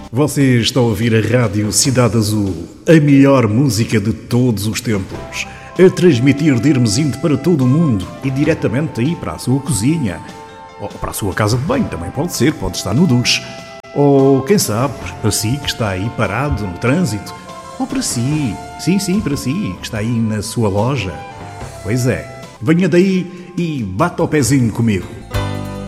Você está a ouvir a Rádio Cidade Azul, a melhor música de todos os tempos, a transmitir de Hermesinde para todo o mundo e diretamente aí para a sua cozinha, ou para a sua casa de banho, também pode ser, pode estar no duche, ou quem sabe, para si que está aí parado no trânsito, ou para si, sim, para si, que está aí na sua loja. Pois é, venha daí e bata o pezinho comigo.